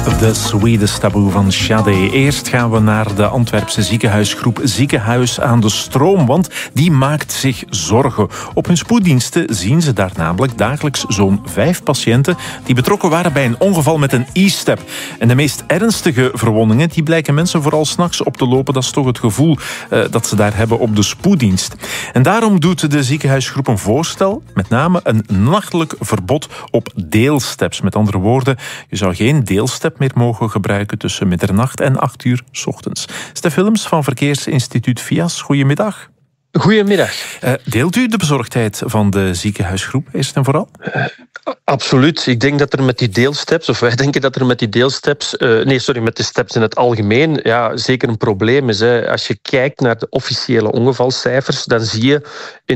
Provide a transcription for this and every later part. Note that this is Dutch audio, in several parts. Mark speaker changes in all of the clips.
Speaker 1: The Sweetest Taboo van Sade. Eerst gaan we naar de Antwerpse ziekenhuisgroep Ziekenhuis aan de Stroom, want die maakt zich zorgen. Op hun spoeddiensten zien ze daar namelijk dagelijks zo'n 5 patiënten die betrokken waren bij een ongeval met een e-step. En de meest ernstige verwondingen die blijken mensen vooral 's nachts op te lopen. Dat is toch het gevoel dat ze daar hebben op de spoeddienst. En daarom doet de ziekenhuisgroep een voorstel, met name een nachtelijk verbod op deelsteps. Met andere woorden, je zou geen deelstep meer mogen gebruiken tussen middernacht en 8 uur 's ochtends. Stef Willems van Verkeersinstituut VIAS, goedemiddag.
Speaker 2: Goedemiddag.
Speaker 1: Deelt u de bezorgdheid van de ziekenhuisgroep, eerst en vooral?
Speaker 2: Absoluut. Ik denk dat er met die deelsteps, of wij denken dat er met die deelsteps, met de steps in het algemeen, zeker een probleem is. Hè. Als je kijkt naar de officiële ongevalcijfers, dan zie je in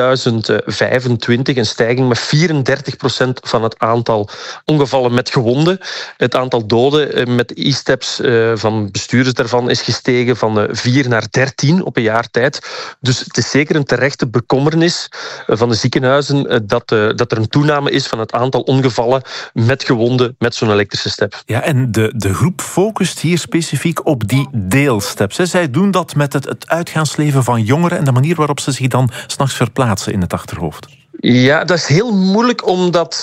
Speaker 2: 2025 een stijging met 34% van het aantal ongevallen met gewonden. Het aantal doden met e-steps van bestuurders daarvan is gestegen van 4 naar 13 op een jaar tijd. Dus het is zeker een terechte bekommernis van de ziekenhuizen dat er een toename is van het aantal ongevallen met gewonden met zo'n elektrische step.
Speaker 1: Ja, en de groep focust hier specifiek op die deelsteps. Zij doen dat met het uitgaansleven van jongeren en de manier waarop ze zich dan 's nachts verplaatsen in het achterhoofd.
Speaker 2: Ja, dat is heel moeilijk om dat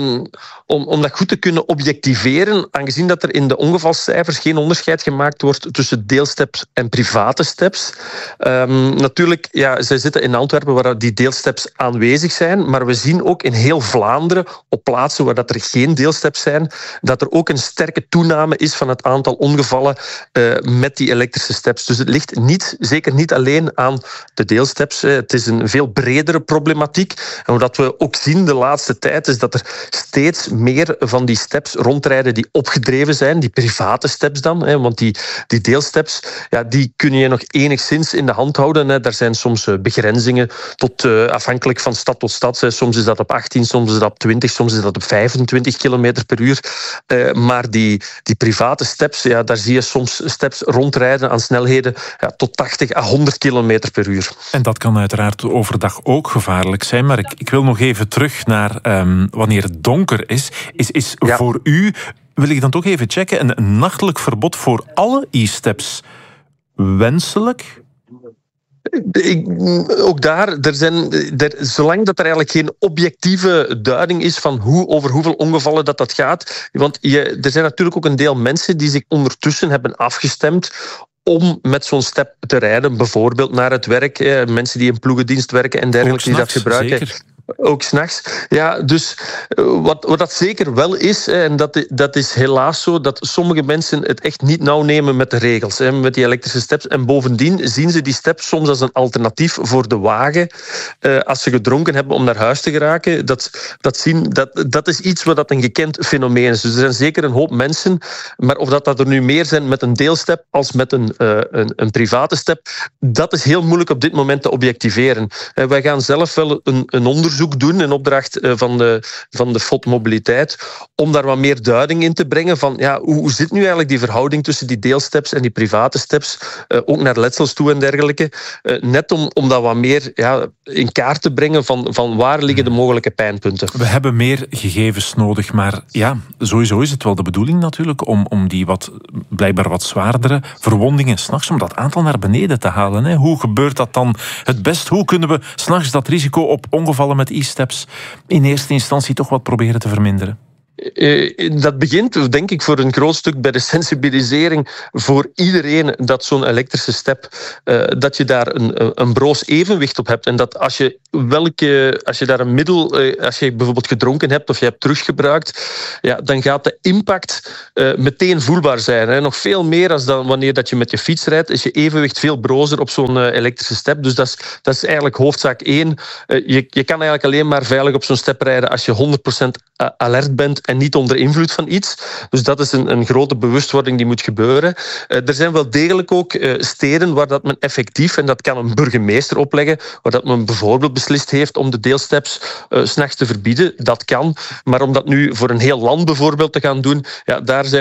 Speaker 2: goed te kunnen objectiveren, aangezien dat er in de ongevalcijfers geen onderscheid gemaakt wordt tussen deelsteps en private steps. Natuurlijk, zij zitten in Antwerpen waar die deelsteps aanwezig zijn, maar we zien ook in heel Vlaanderen, op plaatsen waar dat er geen deelsteps zijn, dat er ook een sterke toename is van het aantal ongevallen met die elektrische steps. Dus het ligt zeker niet alleen aan de deelsteps. Het is een veel bredere problematiek. En wat we ook zien de laatste tijd is dat er steeds meer van die steps rondrijden die opgedreven zijn, die private steps dan. Want die deelsteps, die kun je nog enigszins in de hand houden. Daar zijn soms begrenzingen tot afhankelijk van stad tot stad. Soms is dat op 18, soms is dat op 20, soms is dat op 25 kilometer per uur. Maar die private steps, daar zie je soms steps rondrijden aan snelheden tot 80 à 100 kilometer per uur.
Speaker 1: En dat kan uiteraard overdag ook gevaarlijk zijn, maar ik wil nog even terug naar wanneer het donker is. Is voor u, wil ik dan toch even checken, een nachtelijk verbod voor alle e-steps wenselijk?
Speaker 2: Ook daar, zolang dat er eigenlijk geen objectieve duiding is van over hoeveel ongevallen dat gaat. Want er zijn natuurlijk ook een deel mensen die zich ondertussen hebben afgestemd om met zo'n step te rijden, bijvoorbeeld naar het werk. Mensen die in ploegendienst werken en dergelijke die dat gebruiken. Zeker. Ook 's nachts. Ja, dus wat dat zeker wel is, en dat is helaas zo, dat sommige mensen het echt niet nauw nemen met de regels, met die elektrische steps. En bovendien zien ze die steps soms als een alternatief voor de wagen als ze gedronken hebben om naar huis te geraken. Dat is iets wat een gekend fenomeen is. Dus er zijn zeker een hoop mensen, maar of dat er nu meer zijn met een deelstep als met een private step, dat is heel moeilijk op dit moment te objectiveren. Wij gaan zelf wel een onderzoek doen in opdracht van de FOD Mobiliteit, om daar wat meer duiding in te brengen van hoe zit nu eigenlijk die verhouding tussen die deelsteps en die private steps, ook naar letsels toe en dergelijke. Net om dat wat meer in kaart te brengen van waar liggen de mogelijke pijnpunten.
Speaker 1: We hebben meer gegevens nodig, maar sowieso is het wel de bedoeling natuurlijk om die blijkbaar wat zwaardere verwondingen 's nachts, om dat aantal naar beneden te halen. Hè? Hoe gebeurt dat dan het best? Hoe kunnen we 's nachts dat risico op ongevallen met e-steps in eerste instantie toch wat proberen te verminderen?
Speaker 2: Dat begint, denk ik, voor een groot stuk bij de sensibilisering voor iedereen dat zo'n elektrische step, dat je daar een broos evenwicht op hebt. En dat als je daar een middel, als je bijvoorbeeld gedronken hebt of je hebt teruggebruikt, dan gaat de impact meteen voelbaar zijn. Hè. Nog veel meer dan wanneer dat je met je fiets rijdt, is je evenwicht veel brozer op zo'n elektrische step. Dus dat is eigenlijk hoofdzaak 1. Je kan eigenlijk alleen maar veilig op zo'n step rijden als je 100% alert bent en niet onder invloed van iets. Dus dat is een grote bewustwording die moet gebeuren. Er zijn wel degelijk ook steden waar dat men effectief, en dat kan een burgemeester opleggen, waar dat men bijvoorbeeld beslist heeft om de deelsteps 's nachts te verbieden. Dat kan. Maar om dat nu voor een heel land bijvoorbeeld te gaan doen, ja,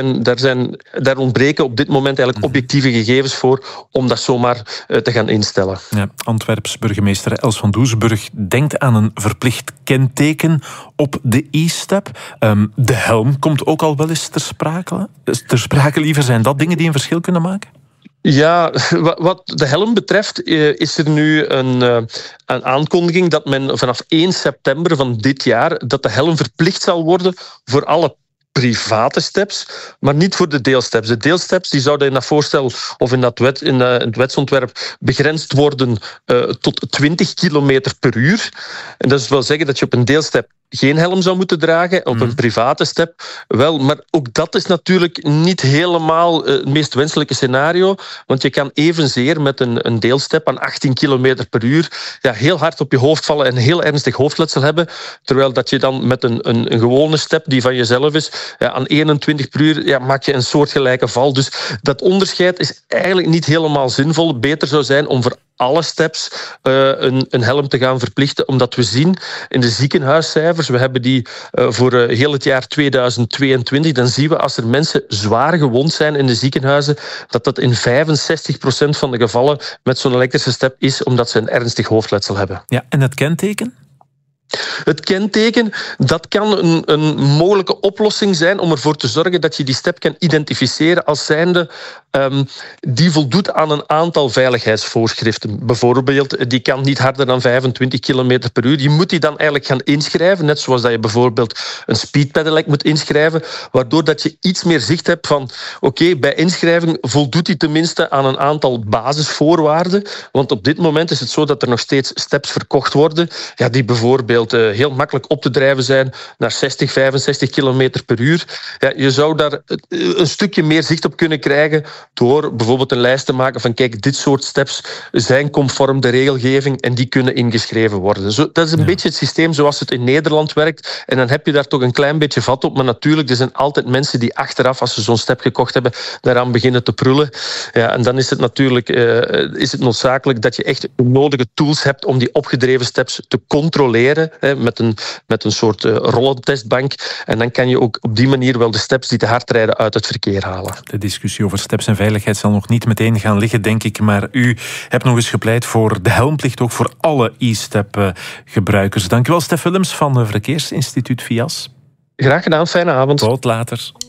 Speaker 2: daar ontbreken op dit moment eigenlijk objectieve gegevens voor om dat zomaar te gaan instellen.
Speaker 1: Ja, Antwerps burgemeester Els van Doesburg denkt aan een verplicht kenteken op de e-step. De helm komt ook al wel eens ter sprake. Liever, zijn dat dingen die een verschil kunnen maken?
Speaker 2: Ja, wat de helm betreft is er nu een aankondiging dat men vanaf 1 september van dit jaar dat de helm verplicht zal worden voor alle private steps, maar niet voor de deelsteps. De deelsteps die zouden in dat voorstel of in het wetsontwerp begrensd worden tot 20 kilometer per uur. En dat wil zeggen dat je op een deelstep geen helm zou moeten dragen, op een private step wel. Maar ook dat is natuurlijk niet helemaal het meest wenselijke scenario, want je kan evenzeer met een deelstep aan 18 kilometer per uur heel hard op je hoofd vallen en heel ernstig hoofdletsel hebben, terwijl dat je dan met een gewone step die van jezelf is, aan 21 per uur maak je een soortgelijke val. Dus dat onderscheid is eigenlijk niet helemaal zinvol. Beter zou zijn om voor alle steps een helm te gaan verplichten, omdat we zien in de ziekenhuiscijfers, we hebben die voor heel het jaar 2022, dan zien we als er mensen zwaar gewond zijn in de ziekenhuizen, dat in 65% van de gevallen met zo'n elektrische step is omdat ze een ernstig hoofdletsel hebben.
Speaker 1: Ja, en het kenteken?
Speaker 2: Het kenteken, dat kan een mogelijke oplossing zijn om ervoor te zorgen dat je die step kan identificeren als zijnde die voldoet aan een aantal veiligheidsvoorschriften. Bijvoorbeeld, die kan niet harder dan 25 km per uur. Je moet die dan eigenlijk gaan inschrijven, net zoals dat je bijvoorbeeld een speedpedelec moet inschrijven, waardoor dat je iets meer zicht hebt van oké, bij inschrijving voldoet die tenminste aan een aantal basisvoorwaarden. Want op dit moment is het zo dat er nog steeds steps verkocht worden, die bijvoorbeeld heel makkelijk op te drijven zijn naar 60, 65 km per uur. Ja, je zou daar een stukje meer zicht op kunnen krijgen door bijvoorbeeld een lijst te maken van kijk, dit soort steps zijn conform de regelgeving en die kunnen ingeschreven worden. Dat is een beetje het systeem zoals het in Nederland werkt en dan heb je daar toch een klein beetje vat op, maar natuurlijk, er zijn altijd mensen die achteraf, als ze zo'n step gekocht hebben, daaraan beginnen te prullen. Ja, en dan is het natuurlijk noodzakelijk dat je echt de nodige tools hebt om die opgedreven steps te controleren met een soort rollentestbank. En dan kan je ook op die manier wel de steps die te hard rijden uit het verkeer halen.
Speaker 1: De discussie over steps en veiligheid zal nog niet meteen gaan liggen, denk ik. Maar u hebt nog eens gepleit voor de helmplicht ook voor alle e-step-gebruikers. Dank u wel, Stef Willems van Verkeersinstituut VIAS.
Speaker 2: Graag gedaan, fijne avond.
Speaker 1: Tot later.